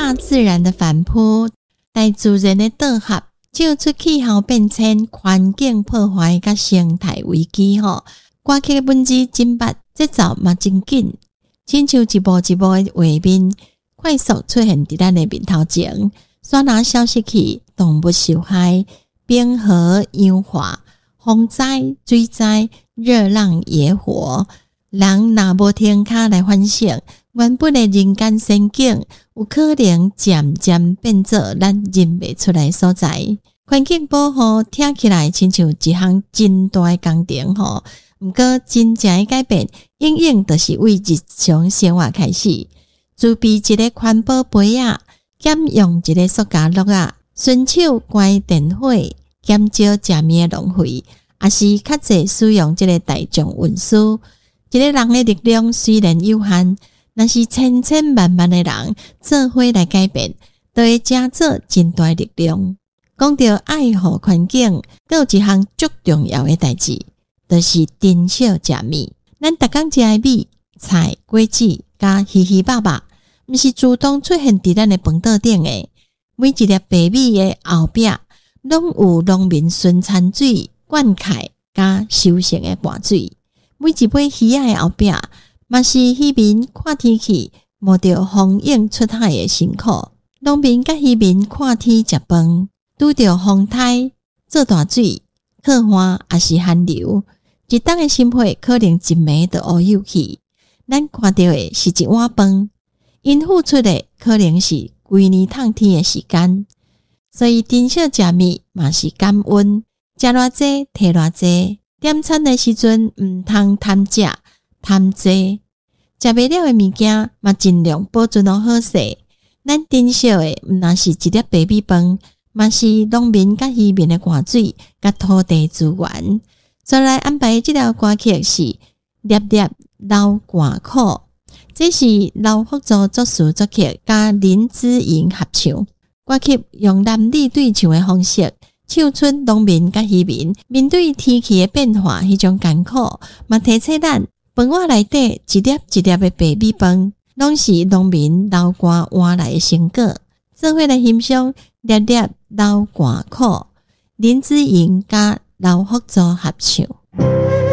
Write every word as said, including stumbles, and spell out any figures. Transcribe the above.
大自然的反扑，大自然的倒合，照出气候变迁、环境破坏甲生态危机吼。歌曲的文字真捌，节奏嘛真紧，亲像一步一步的画面，快速出现伫咱的面头前。山林消失去，动物受害，冰河氧化，风灾、水灾、热浪、野火，人若无停脚来反省，原本的人间仙境，有可能渐渐变作咱认不出来的所在。环境保护听起来亲像一项真大的工程吼，不过真正的改变，应用就是为日常生活开始，自备一个环保杯仔，减用一个塑胶盒仔，顺手关电火，减少食物的浪费，也是较济使用这个大众运输。一个人的力量虽然有限，但是千千万万的人做伙来改变，都会加做真大力量。讲到爱护环境，还有一项最重要的代志，就是珍惜食物。咱逐工食的米、菜、果子加稀稀巴巴，不是自动出现伫咱的饭桌顶的。每一粒白米的后壁，拢有农民孙产水灌溉加收成的汗水。每一杯鱼仔的后壁，嘛是渔民看天气，摸着风影出海的辛苦。农民甲渔民看天食饭，拄着风台做大水，靠岸也是寒流，一冬的心血可能一暝就乌有去。咱看到的是一碗饭，因付出的可能是规年烫天的时间。所以珍惜食物嘛是感恩，食偌济摕偌济。点餐的时阵，毋通贪食贪济，食袂了的物件嘛尽量保存好好势。咱珍惜的毋但是一粒白米饭，嘛是农民甲渔民的汗水甲土地资源。再来安排这条歌曲是《粒粒流汗苦》，这是刘福州作词作曲甲林子莹合唱。歌曲用男女对唱的方式，唱出农民甲渔民面对天气的变化迄种艰苦，嘛提醒咱饭碗内底一粒一粒的白米饭，拢是农民流汗换来的成果。做伙来欣赏《粒粒流汗苦》，林子莹甲刘福州合唱。